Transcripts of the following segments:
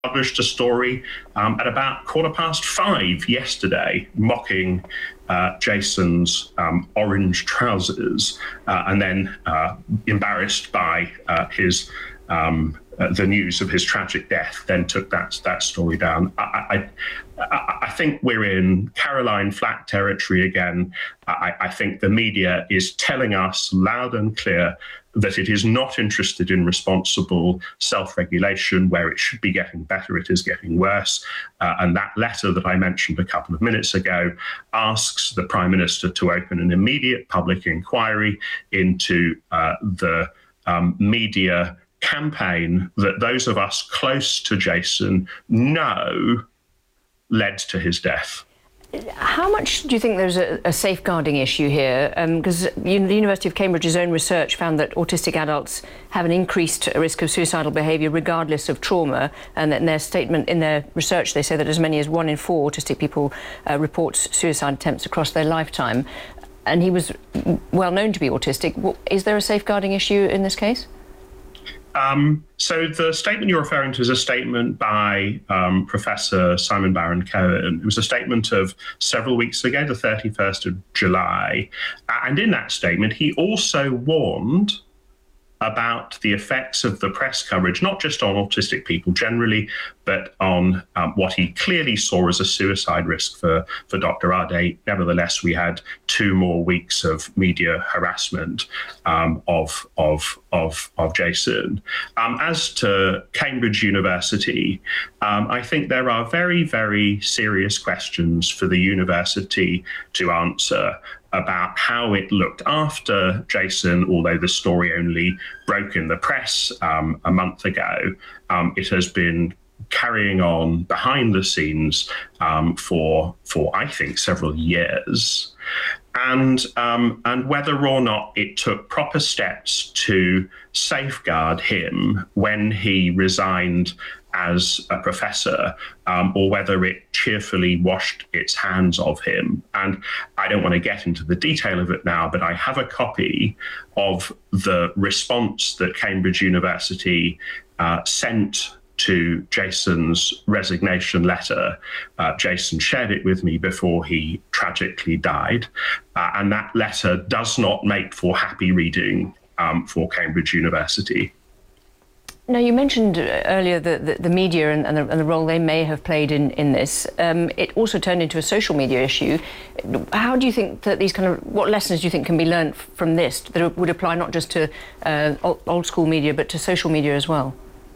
published a story at about 5:15 yesterday, mocking Jason's orange trousers, and then embarrassed by the news of his tragic death, then took that story down. I think we're in Caroline Flack territory again. I think the media is telling us loud and clear that it is not interested in responsible self-regulation. Where it should be getting better, it is getting worse. And that letter that I mentioned a couple of minutes ago asks the Prime Minister to open an immediate public inquiry into the media campaign that those of us close to Jason know led to his death. How much do you think there's a safeguarding issue here? Because the University of Cambridge's own research found that autistic adults have an increased risk of suicidal behaviour regardless of trauma, and that in their statement, in their research, they say that as many as 1 in 4 autistic people report suicide attempts across their lifetime. And he was well known to be autistic. Is there a safeguarding issue in this case? So the statement you're referring to is a statement by Professor Simon Baron-Cohen. It was a statement of several weeks ago, the 31st of July. And in that statement, he also warned about the effects of the press coverage, not just on autistic people generally, but on what he clearly saw as a suicide risk for Dr. Ade. Nevertheless, we had 2 more weeks of media harassment of Jason. As to Cambridge University, I think there are very, very serious questions for the university to answer about how it looked after Jason. Although the story only broke in the press a month ago, it has been carrying on behind the scenes for I think several years, and whether or not it took proper steps to safeguard him when he resigned as a professor, or whether it cheerfully washed its hands of him. And I don't want to get into the detail of it now, but I have a copy of the response that Cambridge University sent to Jason's resignation letter. Jason shared it with me before he tragically died. And that letter does not make for happy reading for Cambridge University. Now, you mentioned earlier the media and the role they may have played in this. It also turned into a social media issue. How do you think that what lessons do you think can be learned from this that would apply not just to old school media, but to social media as well?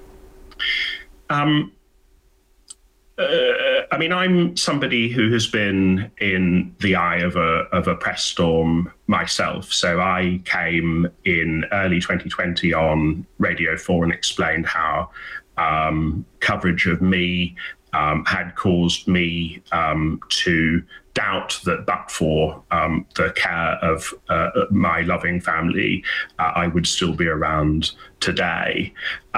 I mean, I'm somebody who has been in the eye of a press storm myself. So I came in early 2020 on Radio 4 and explained how coverage of me had caused me to doubt that but for the care of my loving family, I would still be around today.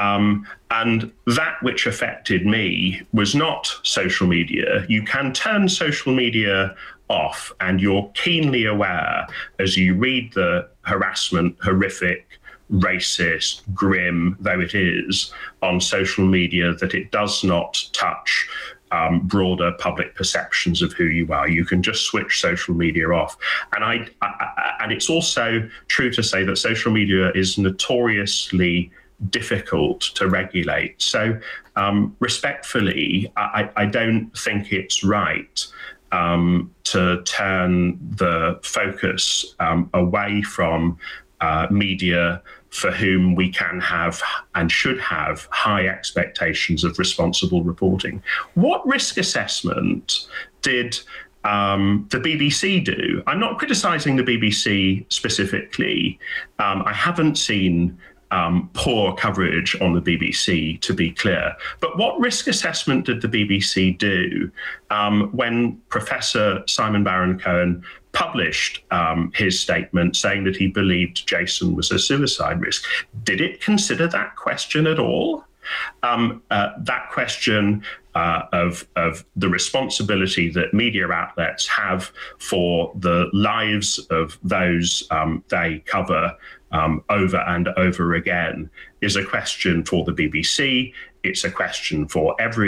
And that which affected me was not social media. You can turn social media off, and you're keenly aware as you read the harassment, horrific, racist, grim though it is, on social media, that it does not touch broader public perceptions of who you are. You can just switch social media off. And and it's also true to say that social media is notoriously difficult to regulate. So respectfully, I don't think it's right to turn the focus away from media for whom we can have and should have high expectations of responsible reporting. What risk assessment did the BBC do? I'm not criticising the BBC specifically. I haven't seen poor coverage on the BBC, to be clear. But what risk assessment did the BBC do when Professor Simon Baron-Cohen published his statement saying that he believed Jason was a suicide risk? Did it consider that question at all? That question of the responsibility that media outlets have for the lives of those they cover over and over again is a question for the BBC, it's a question for every